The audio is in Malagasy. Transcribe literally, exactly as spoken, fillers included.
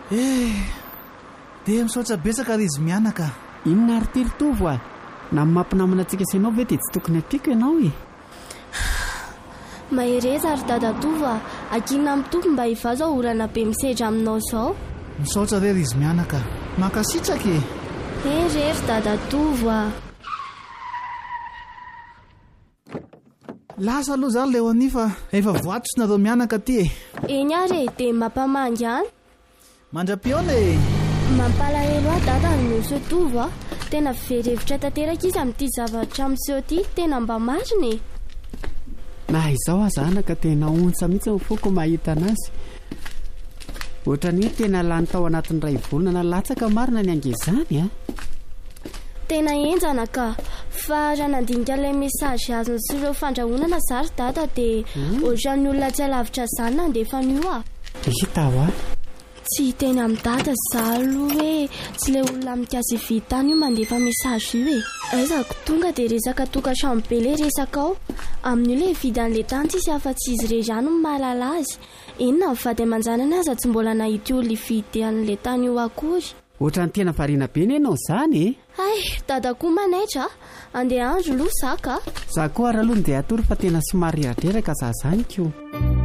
Eh, dia misaotra betsaka ary izy mianaka. Inona ary tiritovo a? Na mampinamana antsika ianao ve dia tsy tokony atiako ianao e? Mahereza ary dadatovo akina mitompo mba hivazo ao orana be misedra aminao zao. Misaotra rery izy mianaka. Mankasitraka e. Eh rery dadatovo a. Lasa aloha zany leo anifa efa voatosonareo mianaka ty e. Eny ary e, dia mampamangy any. Mandra-piona e. Mampalahelo ahy dada ny miseho tovo a. Tena verevitra tanteraka izy amin'ity zavatra miseho ity, tena mba marina e. Na izao aza anaka tena ontsa mihitsy mifoko mahita anazy. Ohatrany hoe tena lany tao anatin'ny ray volana na latsaka marina ny angezany a. Tena enjana ka. Fa raha nandinika ilay mesazy azony sy ireo fandrahonana zary dada dia ohatran'ny olona tsy alavitra zany nandefa an'io a. Hita ho a. Tsy teny amin'ny dada zaho aloha hoe tsy ilay olona mikasy vita tany io mandefa mesazy io e. Aizako tonga dia resaka tokantrano be ilay resaka ao. Amin'io ilay vidan'ilay tany tsisy afa-tsy izy irery ihany no mahalala azy. Inona mivady aman-janany aza tsy mbola nahity olona hividy an'ilay tany io akory. Ohatrany tena variana be ny ianao zany e. Ay, dada koa manaitra. Andeha andro aloha zaka. Za koa ary aloha dia atory fa tena somary reraka za zany koa.